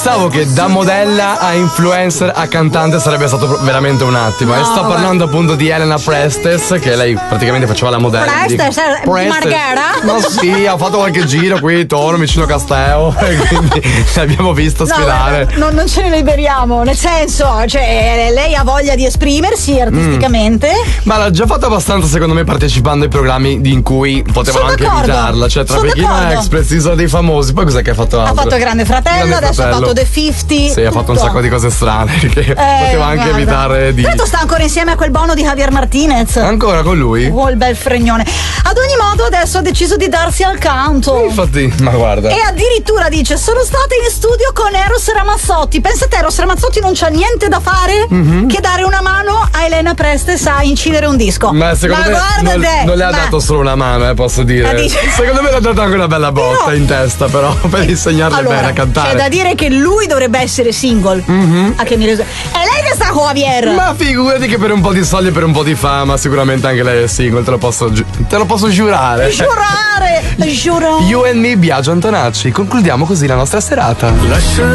Pensavo che da modella a influencer a cantante sarebbe stato veramente un attimo. E sto parlando appunto di Elena Prestes, che lei praticamente faceva la modella. Prestes? Marghera? No, sì, ha fatto qualche giro qui intorno vicino a Castello e quindi l'abbiamo visto sfilare. Non ce ne liberiamo, nel senso, cioè lei ha voglia di esprimersi artisticamente. Ma l'ha già fatto abbastanza, secondo me, partecipando ai programmi in cui potevano anche evitarla. Cioè, tra Pechino Express, Isola dei Famosi. Poi cos'è che ha fatto altro? Ha fatto Grande Fratello, adesso ha fatto The 50. Sì, ha fatto un sacco di cose strane che poteva anche evitare di. Tanto sta ancora insieme a quel bono di Javier Martinez. Ancora con lui? Oh, il bel fregnone. Ad ogni modo adesso ha deciso di darsi al canto. Infatti, ma guarda. E addirittura dice: sono stata in studio con Eros Ramazzotti. Pensate, Eros Ramazzotti non c'ha niente da fare che dare una mano a Elena Prestes a incidere un disco. Ma secondo me non le ha dato solo una mano, posso dire. Secondo me le ha dato anche una bella botta in testa, però, per insegnarle bene a cantare. C'è da dire che lui dovrebbe essere single. A che mi è lei che sta con Javier. Ma figurati che per un po' di soldi e per un po' di fama sicuramente anche lei è single, te lo posso giurare. Giurare. You and me, Biagio Antonacci. Concludiamo così la nostra serata.